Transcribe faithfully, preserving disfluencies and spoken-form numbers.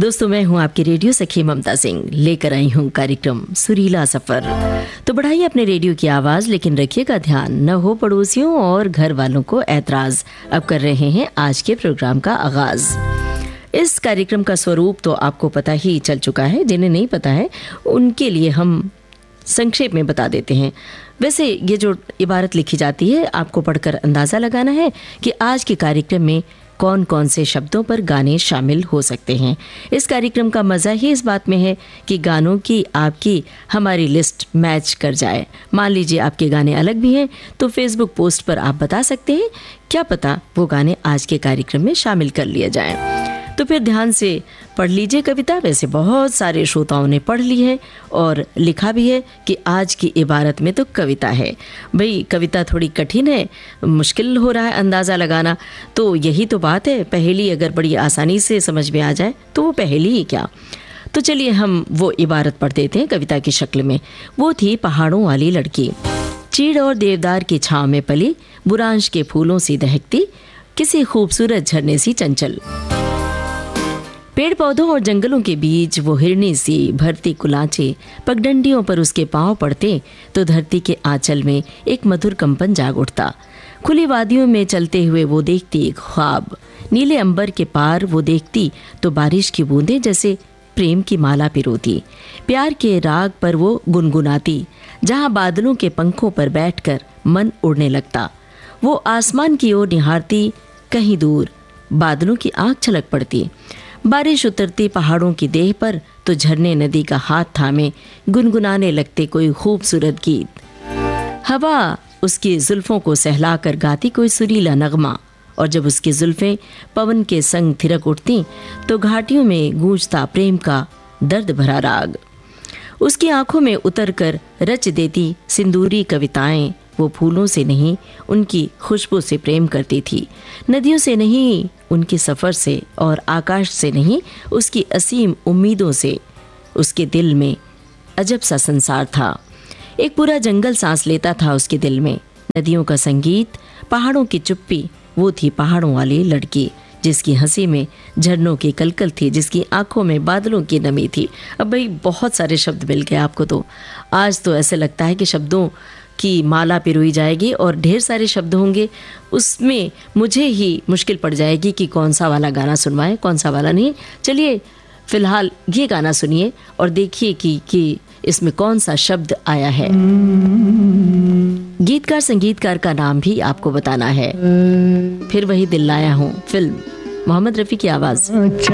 दोस्तों, मैं हूं आपकी रेडियो सखी ममता सिंह, लेकर आई हूं कार्यक्रम सुरीला सफर। तो बढ़ाइए अपने रेडियो की आवाज, लेकिन रखिएगा ध्यान न हो पड़ोसियों और घर वालों को ऐतराज। अब कर रहे हैं आज के प्रोग्राम का आगाज। इस कार्यक्रम का स्वरूप तो आपको पता ही चल चुका है, जिन्हें नहीं पता है उनके लिए हम संक्षेप में बता देते हैं। वैसे ये जो इबारत लिखी जाती है, आपको पढ़कर अंदाजा लगाना है कि आज के कार्यक्रम में कौन कौन से शब्दों पर गाने शामिल हो सकते हैं। इस कार्यक्रम का मज़ा ही इस बात में है कि गानों की आपकी हमारी लिस्ट मैच कर जाए। मान लीजिए आपके गाने अलग भी हैं तो फेसबुक पोस्ट पर आप बता सकते हैं, क्या पता वो गाने आज के कार्यक्रम में शामिल कर लिए जाएं। तो फिर ध्यान से पढ़ लीजिए कविता। वैसे बहुत सारे श्रोताओं ने पढ़ ली है और लिखा भी है कि आज की इबारत में तो कविता है। भाई कविता थोड़ी कठिन है, मुश्किल हो रहा है अंदाज़ा लगाना, तो यही तो बात है। पहेली अगर बड़ी आसानी से समझ में आ जाए तो वो पहेली ही क्या। तो चलिए हम वो इबारत पढ़ देते हैं कविता की शक्ल में। वो थी पहाड़ों वाली लड़की, चीड़ और देवदार की छाँव में पली, बुरांश के फूलों सी दहकती, किसी खूबसूरत झरने सी चंचल। पेड़ पौधों और जंगलों के बीच वो हिरनी सी भरती कुलाचे, पगडंडियों पर उसके पांव पड़ते तो धरती के आंचल में एक मधुर कंपन जाग उठता। खुली वादियों में चलते हुए वो देखती एक ख्वाब, नीले अंबर के पार वो देखती तो बारिश की बूंदें जैसे प्रेम की माला पिरोती। प्यार के राग पर वो गुनगुनाती, जहां बादलों के पंखों पर बैठकर मन उड़ने लगता। वो आसमान की ओर निहारती, कहीं दूर बादलों की आंख छलक पड़ती। बारिश उतरती पहाड़ों की देह पर तो झरने नदी का हाथ थामे गुनगुनाने लगते कोई खूबसूरत गीत। हवा उसकी जुल्फों को सहलाकर गाती कोई सुरीला नगमा, और जब उसकी जुल्फें पवन के संग थिरक उठती तो घाटियों में गूंजता प्रेम का दर्द भरा राग। उसकी आंखों में उतरकर रच देती सिंदूरी कविताएं। वो फूलों से नहीं उनकी खुशबू से प्रेम करती थी, नदियों से नहीं उनके सफ़र से, और आकाश से नहीं उसकी असीम उम्मीदों से। उसके दिल में अजब सा संसार था, एक पूरा जंगल सांस लेता था उसके दिल में। नदियों का संगीत, पहाड़ों की चुप्पी, वो थी पहाड़ों वाली लड़की, जिसकी हंसी में झरनों की कलकल थी, जिसकी आंखों में बादलों की नमी थी। अब भाई बहुत सारे शब्द मिल गए आपको, तो आज तो ऐसे लगता है कि शब्दों की माला पिरोई जाएगी और ढेर सारे शब्द होंगे। उसमें मुझे ही मुश्किल पड़ जाएगी कि कौन सा वाला गाना सुनवाएं, कौन सा वाला नहीं। चलिए फिलहाल ये गाना सुनिए और देखिए कि कि इसमें कौन सा शब्द आया है। गीतकार संगीतकार का नाम भी आपको बताना है। फिर वही दिल लाया हूँ, फिल्म, मोहम्मद रफ़ी की आवाज़।